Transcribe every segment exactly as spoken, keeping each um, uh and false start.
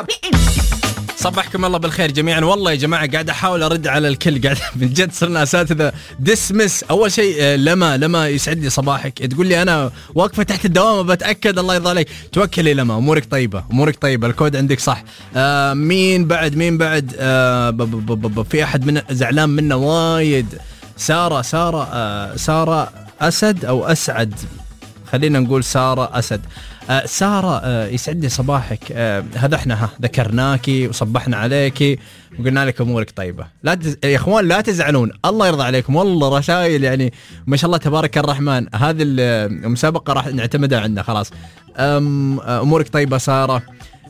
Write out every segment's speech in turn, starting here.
صبحكم الله بالخير جميعا. والله يا جماعة قاعد أحاول أرد على الكل، قاعد من جد صرنا أساتذة ديسمس. أول شيء لما لما يسعد لي صباحك، تقول لي أنا واقفة تحت الدوام بتأكد. الله يرضى عليك، توكلي لما أمورك طيبة، أمورك طيبة، الكود عندك صح. آه مين بعد مين بعد آه ب ب ب ب في أحد من زعلان منا وايد. سارة سارة آه سارة أسد أو أسعد، خلينا نقول سارة أسد. آه سارة آه يسعدني صباحك. آه هذا احنا ها ذكرناكي وصبحنا عليكي وقلنا لك امورك طيبة. لا تز... يا اخوان لا تزعلون، الله يرضى عليكم. والله رسائل يعني ما شاء الله تبارك الرحمن. هذه المسابقة راح نعتمدها عندنا خلاص. أم... امورك طيبة سارة.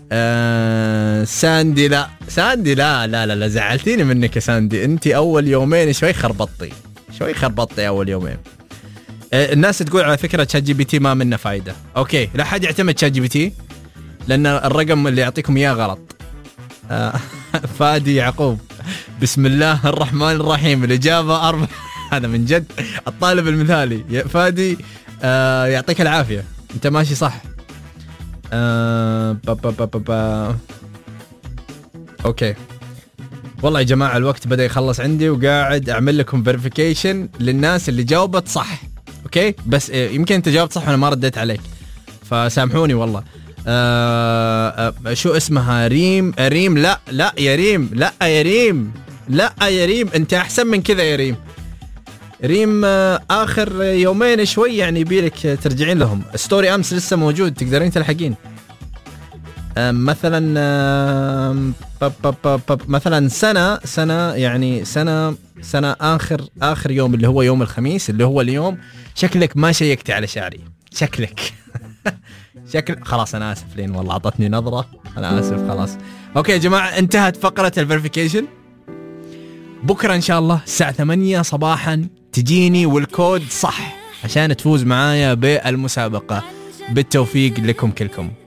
آه ساندي لا ساندي لا لا لا, لا زعلتيني منك يا ساندي. انت اول يومين شوي خربطتي شوي خربطتي اول يومين. الناس تقول على فكرة شات جي بي تي ما منه فايدة. اوكي لا حد يعتمد شات جي بي تي لان الرقم اللي يعطيكم اياه غلط. آه فادي يعقوب بسم الله الرحمن الرحيم الاجابة اربع. هذا من جد الطالب المثالي يا فادي. آه يعطيك العافية انت ماشي صح. آه با با با با با. اوكي والله يا جماعة الوقت بدأ يخلص عندي وقاعد اعمل لكم فيريفيكيشن للناس اللي جاوبت صح. اوكي بس يمكن انت جاوبت صح وانا ما رديت عليك فسامحوني والله. آه آه شو اسمها؟ ريم ريم لا لا يا ريم لا يا ريم لا يا ريم انت احسن من كذا يا ريم. ريم آه اخر يومين شوي يعني يبيلك ترجعين لهم. ستوري امس لسه موجود تقدرين تلحقين. آه مثلا آه بب بب بب بب مثلا سنة سنة يعني سنة سنة آخر آخر يوم اللي هو يوم الخميس اللي هو اليوم. شكلك ما شيكتي على شعري شكلك. شكل خلاص أنا آسف لين والله عطتني نظرة أنا آسف خلاص. أوكي يا جماعة انتهت فقرة الفيريفيكيشن. بكرة إن شاء الله الساعة ثمانية صباحا تجيني والكود صح عشان تفوز معايا بالمسابقة. بالتوفيق لكم كلكم.